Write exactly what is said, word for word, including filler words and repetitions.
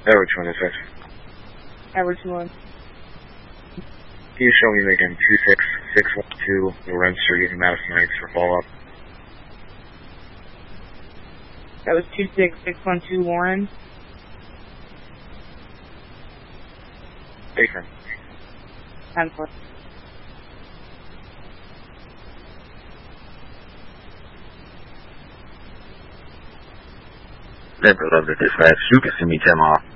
Yeah, which one is it? Average one. Can you show me again two six six one two Lorenz Street in Madison Heights for follow-up? That was two six six one two Warren. Baker. ten four. Denver, love the dispatch. You can send me ten off.